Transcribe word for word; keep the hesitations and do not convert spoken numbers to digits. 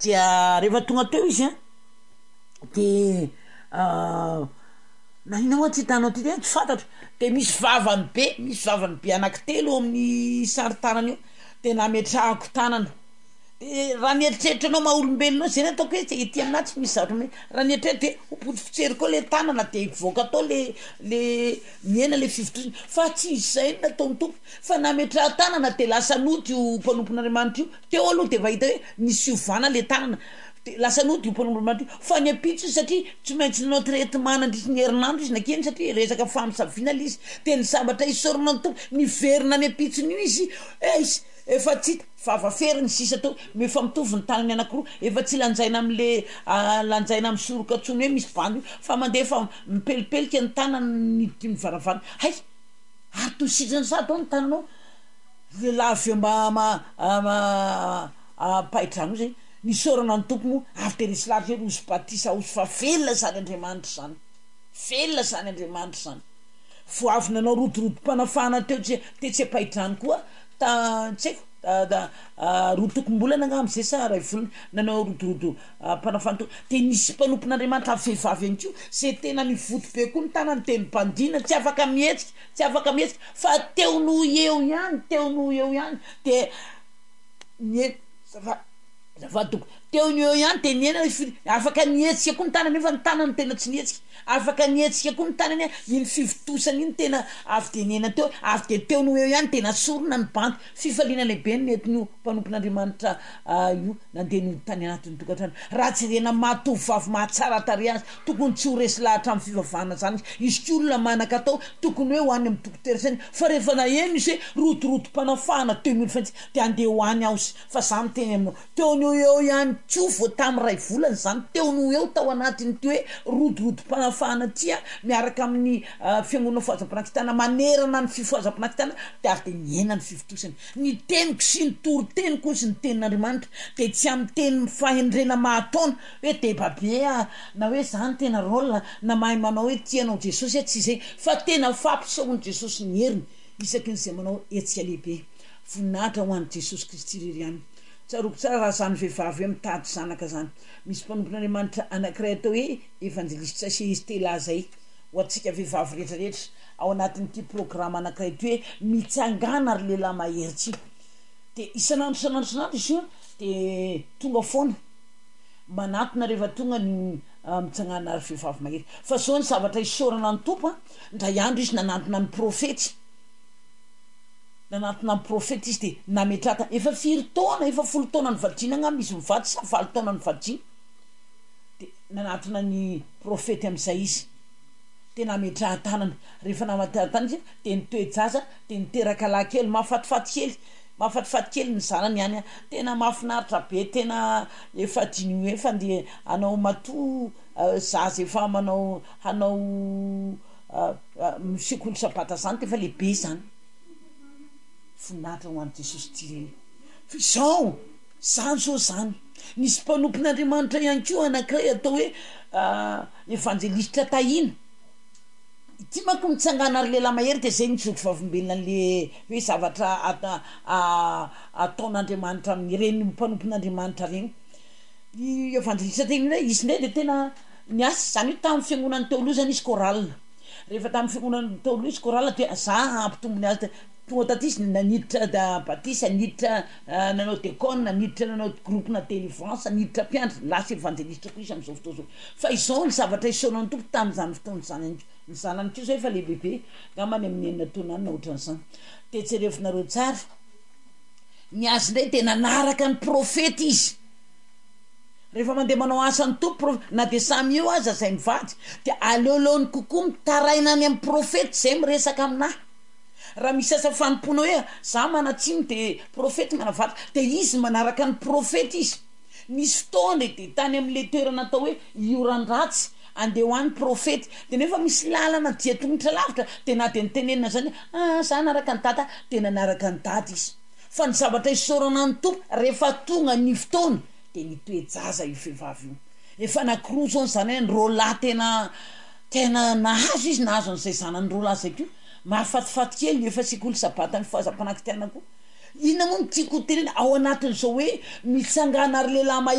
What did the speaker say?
dia rehefa tonga teo izy a de nanina oa tsy hitanao ty tsy fantatro de misy vavany be misy vavany be anaky telo amin'ny sary tanana io de nametrahako tanana de raha nieritreritra anao maha olombelonao zay ny ataoko hoe ety aminahy tsy misy zavatra raha nieritreritra de opotsy fitsery koa le tanana de voaka atao le le miena le fivotriny fa tsy izy zay nataony tompo fa nametraha tanana de lasa noty io mpanompon'andriamanitra io teo aloha de vahita hoe nisy iovana le tanana de lasa noty io mpanompon'andriamanitra io fa ny apitso izy satria tsy maintsy nanao traitement nandritra ny herinandro izy nakeny satria resaka famisaviana le izy de ny sabatra isorona ny tompo niverina ny apitsony io izy e izy efa tsy hita fa avaferiny sisa tao mefa mitovy ny tanany anankiroa efa tsy lanjaina am'le lanjaina amy soroka atsony hoe misy bando io fa mandeha fa mipelipelika ny tanany niditra ny varavara hay ary tosizany sa tao ny tananao le lavy mba ma pahitrano zay nisorana ny tompo mo avy de resy lavy hoe ozy batisa ozy fa velona zany andriamanitra zany velona zany andriamanitra zany vo avy nanao rodorodo-panafahana teo tsy te tsy ampahitrano koa ta tsy haiko rotokom-bolana nga am'zay sa ray volony nanao rodorodo mpanafahana teo de nisy mpanompon'andriamanitra vehivavy any kio zay tena nivoto be koa ny tanany teny bandina tsy afaka mihetsika tsy afaka mihetsika fa teo no eo ihany teo no eo ihany de nye zava zavadoko teo ny eo ihany de niena afaka nietsika koa ny tanany efa ny tanany tena tsy nietsika afaka nietsika koa ny tanany iny fivotosany iny tena avy de niena teo avy de teo no eo ihany tena sorona ny bandy fifaliana lehibe ny netin'io mpanompon'andriamanitra io nandeha ny tany anatin'ny tokantrano raha tsy rena mahatovavy mahatsara tare azy tokony tsy ho resy lahatra amin'ny fivavahana zany izy ky olona manaka atao tokony hoe hoany amin'ny tokoterisany fa rehefa naheno izy hoe rodorodo-panafahana teo mily fantsy de andeha hoany aho sy fa za miteny aminao teo no eo ihany tio vo tamy ray volany zany teo no eo tao anatiny ty hoe rodorodo-panafahana tia miaraka amin'ny fiangonana foazam-panakitana manerana ny fifoazam-panakitana de avy de niena ny fivotosany ny teniko sy ny toro teniko sy ny tenin'andriamanitra de tsy amy teny fahendrena mahataona hoe debabe a na hoe zany tena rôle na mahay manao hoe tianao jesosy a tsy zay fa tena fampisehoany jesosy ny heriny isaky nyzay manao etsika lehibe voninahitra ho any jesosy kristy rery any tsaroko tsara raha zany vehivavy hoe mitady zanaka zany misy mpanompon'andriamanitra anankiray atao hoe evangeliste sasy tela zay ho atsika vehivavy rehetrarehetra ao anatin'ity programme anankiray ty hoe mitsangana ary lehilahy maheritsy de isanandro isanandro isanandro izy io de tonga foana manatona rehefa tonga ny mitsangana ary vehivavy mahery fa zao ny zavatra isorana ny tompo a ndray andro izy nanatona ny profety nanatona ny profety izy de nametraka efa firy taona efa folo taona ny vadina nga izy mivaty sa valo taona ny vadina de nanatona ny profety am'izay izy de nametraha tanana rehefa nametraha tanana izy de nitoejaza de niteraka lahy kely mahafatifaty kely mahafatifaty kely ny zanany any a tena mahafinaritra be tena efa dino efa de anao mato zaza efa manao hanao misikolo sabata zany tefa lehibe zany voninahitra ho any jesosy ty reny zao zany zao zany nisy mpanompon'andriamanitra ihany ko anankiray atao hoe evangeliste tahina ty manko mitsangana ary lehilahy mahery de zay nizoko vavimbelona an'le hoe zavatra ataon'andriamanitra amin'ny reny mpanompon'andriamanitra reny i evangeliste tahina izy ndray de tena niasy zany hoe tamin'ny fiangonan'ny teolozany izy koralina rehefa tamin'ny fiangonan'ny teolo izy koralina de za ampitombony azy tonga taty izy naniditra da batisa niditra nanao dekone naniditra nanao groupe na délivrance niditra mpiandry lasa evangeliste koa izy am'izao fotoa zao fa izao ny zavatra isorana ny tompo tam'izany fotoana zany any ny zanany kio zay efa lehibebe ngamany amin'ny enina taona any na ohatran'izany de tserevinareo tsara ny azy ndray de nanaraka ny profety izy rehefa mandeha manao asany tompo na de samy io aza zay mivady de aleoleony kokoa mitaraina any amin'ny profety zay miresaka aminahy raha misy asa fanompona hoe za manatsiny de profety manavatra de izy manaraka ny profety izy misy fotoana de tany am'le toerana atao hoe ioran-dratsy andeha ho any profety de nefa misy lalana dia tongotra lavitra de na de nytenenina zany ah za naraka ny data de nanaraka ny data izy fa ny zavatra isorana ny tompo rehefa tonga ny fotoana de nitoejaza io vehivavy io efa nakiroa zao zany hoe ny rôlahy tena tena nahazo izy nahazo an'izay zanany rôlahy zay kio mahafatifaty kely efa sikolo sabata ny fahazam-panakitiana koa ina moa ny tiako tenena ao anatin'izao hoe mitsangana ary lehilahy